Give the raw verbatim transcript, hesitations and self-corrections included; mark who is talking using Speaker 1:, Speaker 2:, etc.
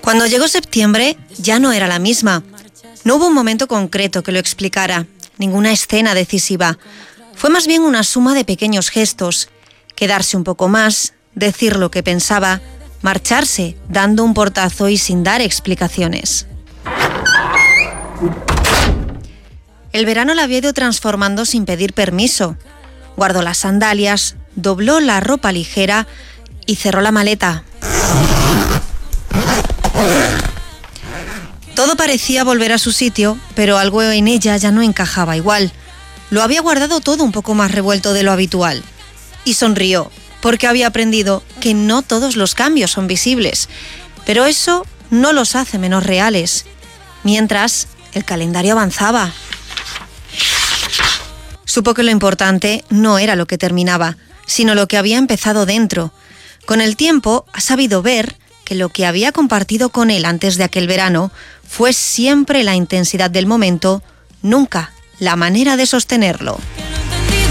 Speaker 1: Cuando llegó septiembre, ya no era la misma. No hubo un momento concreto que lo explicara, ninguna escena decisiva. Fue más bien una suma de pequeños gestos. Quedarse un poco más, decir lo que pensaba, marcharse dando un portazo y sin dar explicaciones. El verano la había ido transformando sin pedir permiso. Guardó las sandalias, dobló la ropa ligera y cerró la maleta. Todo parecía volver a su sitio, pero algo en ella ya no encajaba igual. Lo había guardado todo un poco más revuelto de lo habitual. Y sonrió, porque había aprendido que no todos los cambios son visibles, pero eso no los hace menos reales. Mientras, el calendario avanzaba. Supo que lo importante no era lo que terminaba, sino lo que había empezado dentro. Con el tiempo, ha sabido ver que lo que había compartido con él antes de aquel verano fue siempre la intensidad del momento, nunca la manera de sostenerlo.